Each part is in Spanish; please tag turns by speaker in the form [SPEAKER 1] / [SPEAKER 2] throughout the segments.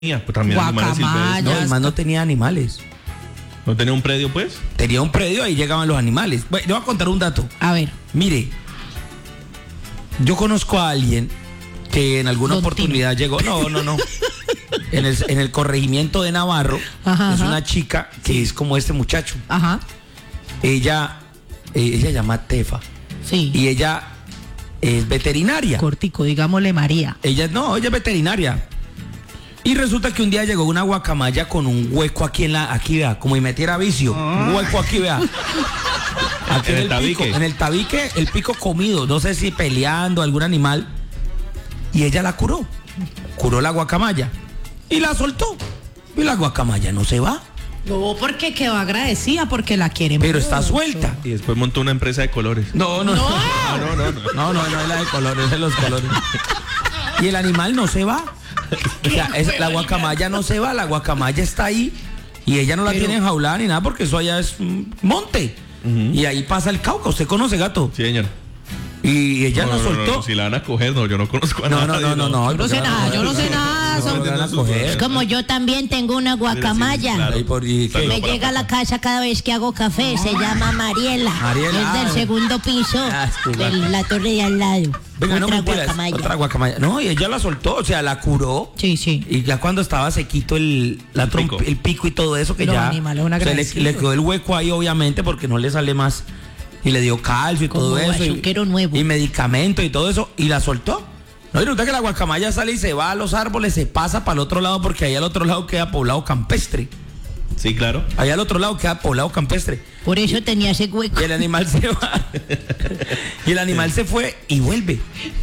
[SPEAKER 1] Pues también animales silvestres.
[SPEAKER 2] No, el man no tenía animales.
[SPEAKER 1] ¿No tenía un predio, pues?
[SPEAKER 2] Tenía un predio, ahí llegaban los animales. Bueno, le voy a contar un dato.
[SPEAKER 3] A ver.
[SPEAKER 2] Mire, yo conozco a alguien que en alguna oportunidad llegó. No. En el corregimiento de Navarro.
[SPEAKER 3] Ajá,
[SPEAKER 2] es
[SPEAKER 3] ajá.
[SPEAKER 2] una chica que es como este muchacho.
[SPEAKER 3] Ajá.
[SPEAKER 2] Ella llama Tefa.
[SPEAKER 3] Sí.
[SPEAKER 2] Y ella es veterinaria.
[SPEAKER 3] Cortico, digámosle María.
[SPEAKER 2] Ella es veterinaria. Y resulta que un día llegó una guacamaya con un hueco aquí aquí vea, como si metiera vicio. Un hueco aquí, vea. Aquí
[SPEAKER 1] En el
[SPEAKER 2] pico,
[SPEAKER 1] tabique.
[SPEAKER 2] en el tabique, el pico comido. No sé si peleando algún animal. Y ella la curó. Curó la guacamaya. Y la soltó. Y la guacamaya no se va.
[SPEAKER 3] No, porque quedó agradecida, porque la quiere
[SPEAKER 2] Pero
[SPEAKER 3] mucho.
[SPEAKER 2] está suelta.
[SPEAKER 1] Y después montó una empresa de colores.
[SPEAKER 2] No es la de colores, es de los colores. Y el animal no se va. O sea, la guacamaya no se va, la guacamaya está ahí y ella no la tiene enjaulada ni nada porque eso allá es monte. Y ahí pasa el Cauca. ¿Usted conoce, gato?
[SPEAKER 1] Sí, señor.
[SPEAKER 2] Y ella la soltó.
[SPEAKER 1] No, si la van a coger, no, yo no conozco a
[SPEAKER 2] No.
[SPEAKER 3] Yo no sé nada, yo no sé nada.
[SPEAKER 2] No, no la van a coger.
[SPEAKER 4] Como yo también tengo una guacamaya.
[SPEAKER 1] Claro.
[SPEAKER 2] ¿Y qué?
[SPEAKER 4] Me llega a la casa cada vez que hago café. Se llama Mariela.
[SPEAKER 2] Mariela.
[SPEAKER 4] Es del segundo piso
[SPEAKER 2] Sí,
[SPEAKER 4] de la torre de al lado.
[SPEAKER 2] Venga, no
[SPEAKER 4] Otra
[SPEAKER 2] mentiras,
[SPEAKER 4] guacamaya.
[SPEAKER 2] otra guacamaya. No, y ella la soltó, o sea, la curó.
[SPEAKER 3] Sí, sí.
[SPEAKER 2] Y ya cuando estaba sequito el pico y todo eso, que
[SPEAKER 3] Los
[SPEAKER 2] ya
[SPEAKER 3] animales, un
[SPEAKER 2] o sea,
[SPEAKER 3] agradecido.
[SPEAKER 2] le quedó el hueco ahí, obviamente, porque no le sale más. Y le dio calcio y
[SPEAKER 4] Como
[SPEAKER 2] todo eso.
[SPEAKER 4] bazuquero nuevo.
[SPEAKER 2] Y medicamento y todo eso. Y la soltó. No, y resulta que la guacamaya sale y se va a los árboles, se pasa para el otro lado, porque ahí al otro lado queda poblado campestre.
[SPEAKER 1] Sí, claro.
[SPEAKER 2] Allá al otro lado queda poblado campestre.
[SPEAKER 4] Por eso tenía ese hueco.
[SPEAKER 2] Y el animal se va. Y el animal se fue y vuelve.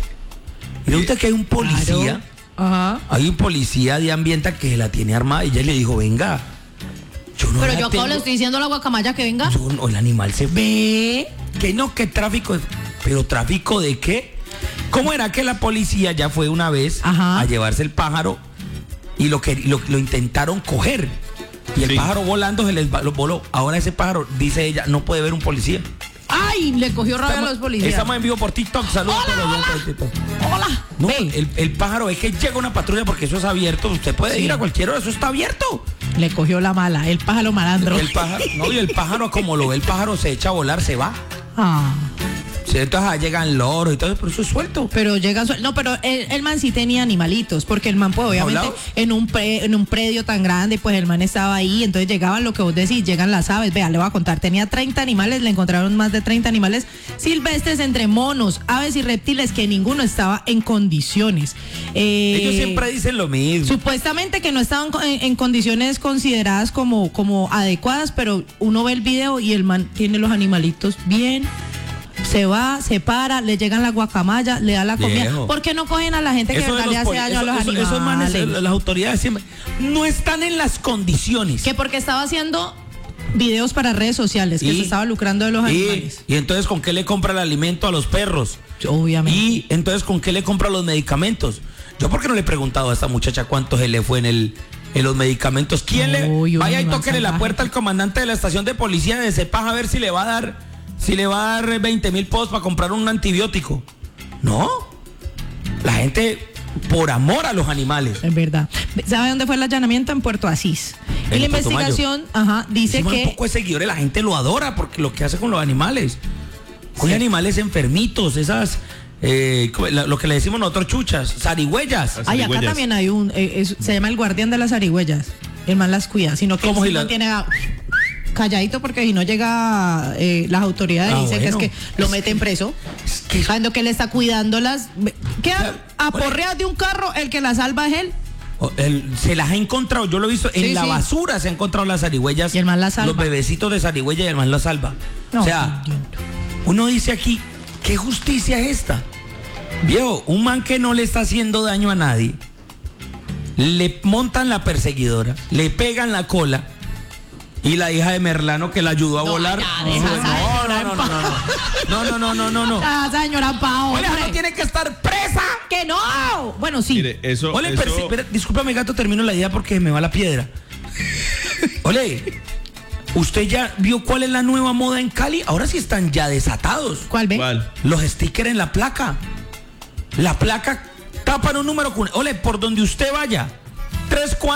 [SPEAKER 2] Y resulta que hay un policía.
[SPEAKER 3] Ajá.
[SPEAKER 2] Hay un policía de ambiente que la tiene armada y ella le dijo, venga.
[SPEAKER 3] Pero yo acabo le estoy diciendo a la guacamaya que venga.
[SPEAKER 2] El animal se ve. Que no, que tráfico. ¿Pero tráfico de qué? ¿Cómo era que la policía ya fue una vez
[SPEAKER 3] Ajá.
[SPEAKER 2] a llevarse el pájaro y lo intentaron coger? Y el
[SPEAKER 1] Sí.
[SPEAKER 2] pájaro volando se les lo voló. Ahora ese pájaro, dice ella, no puede ver un policía.
[SPEAKER 3] ¡Ay! Le cogió rabia a los policías.
[SPEAKER 2] Estamos en vivo por TikTok. Saludos a todos los oyentes de TikTok.
[SPEAKER 3] ¡Hola!
[SPEAKER 2] No,
[SPEAKER 3] Ve.
[SPEAKER 2] el pájaro es que llega una patrulla porque eso es abierto. Usted puede
[SPEAKER 3] Sí.
[SPEAKER 2] ir a cualquier hora, eso está abierto.
[SPEAKER 3] Le cogió la mala, el pájaro malandro.
[SPEAKER 2] El pájaro, no, y el pájaro, como lo ve el pájaro, se echa a volar, se va.
[SPEAKER 3] Ah,
[SPEAKER 2] Sí, entonces allá llegan loros y todo, pero eso es suelto.
[SPEAKER 3] pero llega no, pero el man sí tenía animalitos, porque el man pues obviamente
[SPEAKER 2] ¿Hablados?
[SPEAKER 3] en un predio tan grande, pues el man estaba ahí, entonces llegaban lo que vos decís, llegan las aves. Vea, le voy a contar, tenía 30 animales, le encontraron más de 30 animales silvestres entre monos, aves y reptiles, que ninguno estaba en condiciones.
[SPEAKER 2] Ellos siempre dicen lo mismo.
[SPEAKER 3] Supuestamente que no estaban en condiciones consideradas como adecuadas, pero uno ve el video y el man tiene los animalitos bien. Se va, se para, le llegan las guacamayas, le da la comida.
[SPEAKER 2] Viejo.
[SPEAKER 3] ¿Por qué no cogen a la gente que
[SPEAKER 2] Eso de
[SPEAKER 3] verdad le
[SPEAKER 2] los
[SPEAKER 3] hace
[SPEAKER 2] poli-
[SPEAKER 3] daño a los
[SPEAKER 2] eso-
[SPEAKER 3] animales?
[SPEAKER 2] esos manes, las autoridades siempre no están en las condiciones.
[SPEAKER 3] Que porque estaba haciendo videos para redes sociales, que se estaba lucrando de los animales.
[SPEAKER 2] Y entonces, ¿con qué le compra el alimento a los perros?
[SPEAKER 3] Obviamente.
[SPEAKER 2] Y entonces, ¿con qué le compra los medicamentos? Yo, ¿por qué no le he preguntado a esta muchacha cuánto se le fue en los medicamentos? ¿Quién
[SPEAKER 3] Uy, un
[SPEAKER 2] vaya y
[SPEAKER 3] animal
[SPEAKER 2] tóquele la
[SPEAKER 3] salvaje.
[SPEAKER 2] puerta al comandante de la estación de policía de Cepaj a ver si le va a dar 20,000 pesos para comprar un antibiótico? No. La gente, por amor a los animales.
[SPEAKER 3] Es verdad. ¿Sabe dónde fue el allanamiento? En Puerto Asís. Y
[SPEAKER 2] En
[SPEAKER 3] la
[SPEAKER 2] Putumayo.
[SPEAKER 3] investigación, dice
[SPEAKER 2] Ese man, un
[SPEAKER 3] que
[SPEAKER 2] poco de seguidores, la gente lo adora porque lo que hace con los animales. Con animales enfermitos, esas, lo que le decimos nosotros chuchas, zarigüeyas.
[SPEAKER 3] Ay, acá
[SPEAKER 1] zarigüeyas.
[SPEAKER 3] también hay se llama el guardián de las zarigüeyas. El man las cuida, sino que
[SPEAKER 2] ¿Cómo
[SPEAKER 3] él
[SPEAKER 2] si la-
[SPEAKER 3] mantiene calladito porque si no llega las autoridades y dice
[SPEAKER 2] bueno.
[SPEAKER 3] que es que lo meten preso.
[SPEAKER 2] Es que-
[SPEAKER 3] Cuando que le está cuidando queda
[SPEAKER 2] sea,
[SPEAKER 3] aporreado de un carro, el que la salva es él.
[SPEAKER 2] Se las ha encontrado, yo lo he visto, en
[SPEAKER 3] Sí,
[SPEAKER 2] la
[SPEAKER 3] sí.
[SPEAKER 2] basura se han encontrado las zarigüeyas.
[SPEAKER 3] Y el man las salva.
[SPEAKER 2] Los bebecitos de zarigüeya y el man las salva.
[SPEAKER 3] No,
[SPEAKER 2] o sea,
[SPEAKER 3] Dios.
[SPEAKER 2] uno dice aquí, ¿qué justicia es esta? Viejo, un man que no le está haciendo daño a nadie, le montan la perseguidora, le pegan la cola y la hija de Merlano que la ayudó a volar.
[SPEAKER 3] ya, deja esa señora en paz.
[SPEAKER 2] No.
[SPEAKER 3] Ah, señora Pao,
[SPEAKER 2] Oye,
[SPEAKER 3] hombre.
[SPEAKER 2] no tiene que estar presa.
[SPEAKER 3] ¡Que no! Bueno, sí.
[SPEAKER 1] Mire, eso.
[SPEAKER 2] Ole,
[SPEAKER 1] eso-
[SPEAKER 2] espera, discúlpame, gato, termino la idea porque me va la piedra. Ole, ¿usted ya vio cuál es la nueva moda en Cali? Ahora sí están ya desatados.
[SPEAKER 3] ¿Cuál ve?
[SPEAKER 1] ¿Cuál?
[SPEAKER 2] Los stickers en la placa. La placa tapan un número con... Ole, por donde usted vaya, 3, 4.